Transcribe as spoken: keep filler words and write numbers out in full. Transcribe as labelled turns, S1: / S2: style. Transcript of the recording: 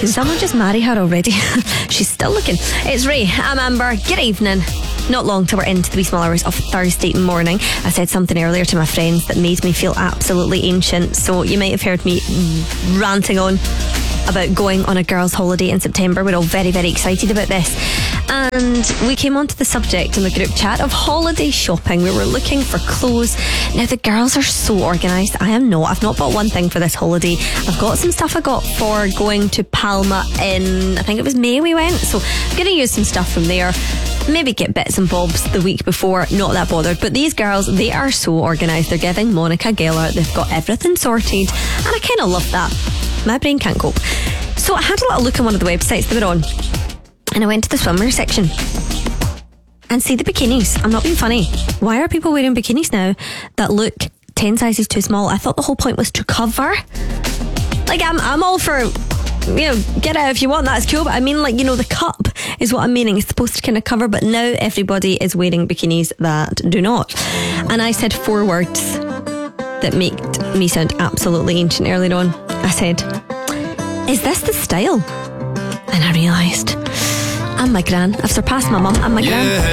S1: Can someone just marry her already? She's still looking. It's Ray. I'm Amber. Good evening. Not long till we're into the wee small hours of Thursday morning. I said something earlier to my friends that made me feel absolutely ancient, so you might have heard me ranting on about going on a girls' holiday in September. We're all very, very excited about this. And we came onto the subject in the group chat of holiday shopping. We were looking for clothes. Now, the girls are so organised. I am not. I've not bought one thing for this holiday. I've got some stuff I got for going to Palma in, I think it was May we went. So I'm going to use some stuff from there. Maybe get bits and bobs the week before. Not that bothered. But these girls, they are so organised. They're giving Monica Geller. They've got everything sorted. And I kind of love that. My brain can't cope. So I had a little look on one of the websites they were on, and I went to the swimwear section and see the bikinis. I'm not being funny. Why are people wearing bikinis now that look ten sizes too small? I thought the whole point was to cover. Like, I'm I'm all for, you know, get out if you want, that's cool. But I mean, like, you know, the cup is what I'm meaning. It's supposed to kind of cover, but now everybody is wearing bikinis that do not. And I said four words that made me sound absolutely ancient earlier on. I said, is this the style? And I realised, I'm my gran. I've surpassed my mum. I'm my gran.